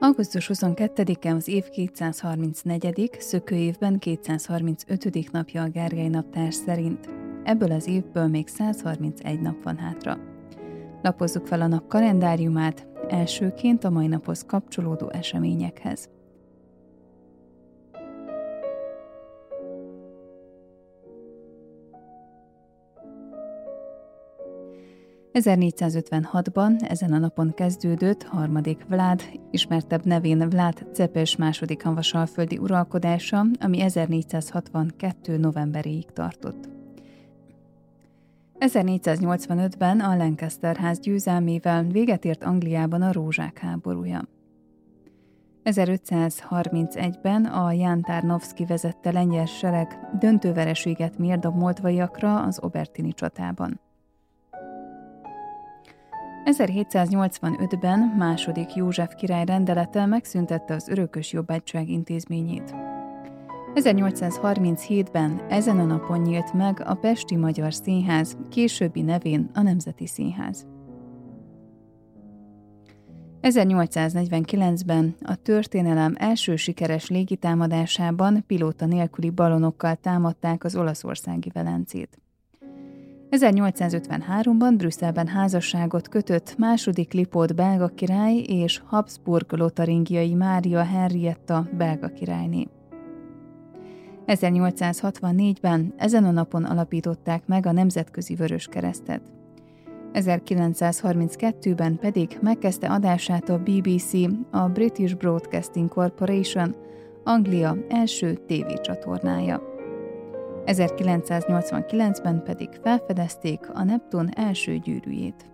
Augusztus 22-e az év 234., szökőévben 235. napja a Gergely naptár szerint. Ebből az évből még 131 nap van hátra. Lapozzuk fel a nap kalendáriumát, elsőként a mai naphoz kapcsolódó eseményekhez. 1456-ban ezen a napon kezdődött harmadik Vlád, ismertebb nevén Vlád Cepes II. Hamvasalföldi uralkodása, ami 1462. novemberéig tartott. 1485-ben a Lancaster ház győzelmével véget ért Angliában a Rózsák háborúja. 1531-ben a Ján Tarnowski vezette lengyel sereg döntő vereséget mért a moldvaiakra az Obertini csatában. 1785-ben második József király rendelete megszüntette az örökös jobbágyság intézményét. 1837-ben ezen a napon nyílt meg a Pesti Magyar Színház, későbbi nevén a Nemzeti Színház. 1849-ben a történelem első sikeres légitámadásában pilóta nélküli balonokkal támadták az olaszországi Velencét. 1853-ban Brüsszelben házasságot kötött második Lipót belga király és Habsburg-lotaringiai Mária Henrietta belga királyné. 1864-ben ezen a napon alapították meg a Nemzetközi Vöröskeresztet. 1932-ben pedig megkezdte adását a BBC, a British Broadcasting Corporation, Anglia első tévécsatornája. 1989-ben pedig felfedezték a Neptun első gyűrűjét.